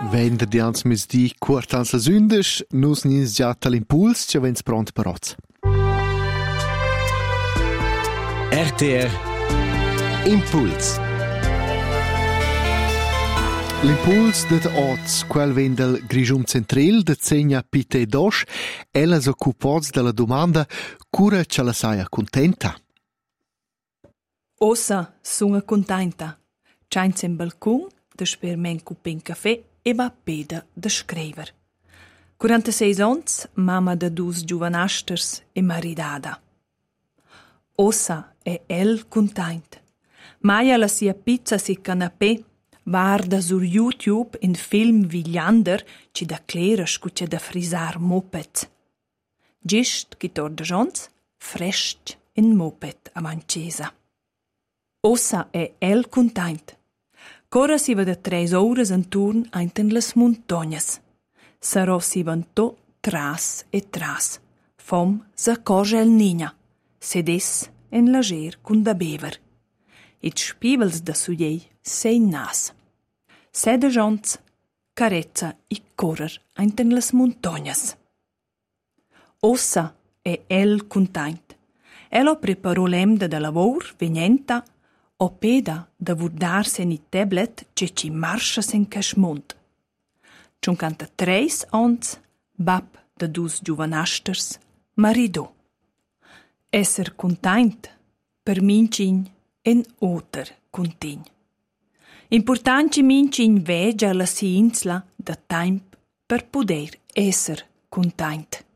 Venerdì ans mesdì quartans las undes, nus nis già l'impuls, ci vens pront per oz. RTR Impuls. L'impuls det oz, quel ven del Grigium Centril, de segna Pite Dosch, ella s'occupots della domanda cura ce la saia contenta. Ossa sunga contenta. C'hain in balcon, de spermen cupin caffè e va peda de scriver. 46 ans, mamma de dus giovanasters e maridada. Ossa è el content. Maia la sia pizza si canapè, guarda sur YouTube in film vigliander ci da clera scuccia da frisar moped. Gist chi torda jons, frescht in moped a mancesa. Ossa è el content. Cora si va da 3 ore in turn ainten las montagnas. Sarò si vantò tras e tras. Fom sa cosa el nina. Sedes en lager cun da bever. It spivels da sujei sei nas. Sede jons, carezza i correr ainten las montagnas. Ossa è el content. Elo preparò l'emda da lavor venenta o peda da vurdarse in tablet che ci marscha sen cashmont. 53 ans, bab da dus giovanasters, marido. Esser content, per mincin en oter contin. Importanti mincin vegia la sinsla da temp per poder esser content.